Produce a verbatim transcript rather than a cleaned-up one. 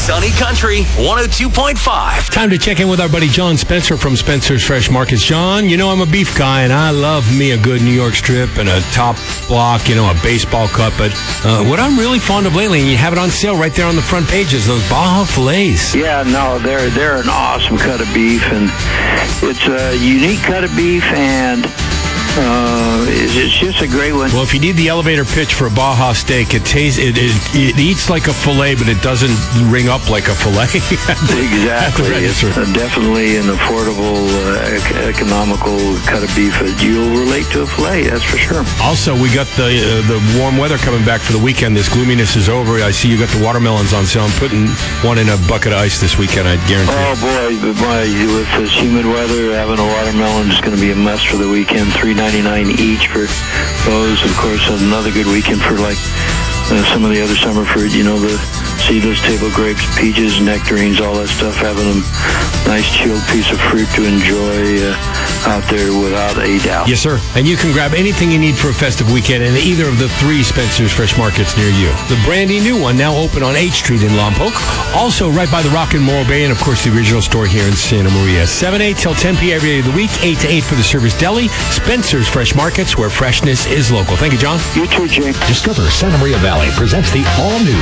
Sunny Country one oh two point five. Time to check in with our buddy John Spencer from Spencer's Fresh Markets. John, you know I'm a beef guy, and I love me a good New York strip and a top block, you know, a baseball cut. But uh, what I'm really fond of lately, and you have it on sale right there on the front page, is those Baja fillets. Yeah, no, they're they're an awesome cut of beef, and it's a unique cut of beef, and Uh, it's, it's just a great one. Well, if you need the elevator pitch for a Baja steak, it tastes it, it, it eats like a fillet, but it doesn't ring up like a fillet. Exactly. It's uh, definitely an affordable, uh, ec- economical cut of beef that you'll relate to a fillet, that's for sure. Also, we got the uh, the warm weather coming back for the weekend. This gloominess is over. I see you got the watermelons on sale. I'm putting one in a bucket of ice this weekend, I guarantee. Oh, boy, boy, with this humid weather, having a watermelon is going to be a must for the weekend. three ninety-nine each for those. Of course, another good weekend for like uh, some of the other summer fruit. You know, the seedless table grapes, peaches, nectarines, all that stuff. Having a nice chilled piece of fruit to enjoy uh, out there without a doubt. Yes, sir. And you can grab anything you need for a festive weekend in either of the three Spencer's Fresh Markets near you. The brandy new one now open on H Street in Lompoc. Also right by the Rock and Morro Bay, and of course the original store here in Santa Maria. seven to eight till ten p.m. every day of the week, eight to eight for the Service Deli. Spencer's Fresh Markets, where freshness is local. Thank you, John. You too, Jake. Discover Santa Maria Valley presents the all-new